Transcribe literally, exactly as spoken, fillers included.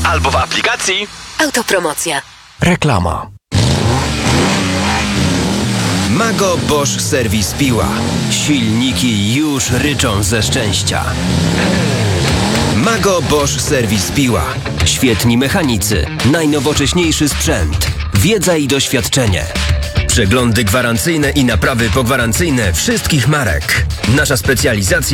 albo w aplikacji Autopromocja. Reklama. Mago Bosch Serwis Piła. Silniki już ryczą ze szczęścia. Mago Bosch Serwis Piła. Świetni mechanicy, najnowocześniejszy sprzęt, wiedza i doświadczenie. Przeglądy gwarancyjne i naprawy pogwarancyjne wszystkich marek. Nasza specjalizacja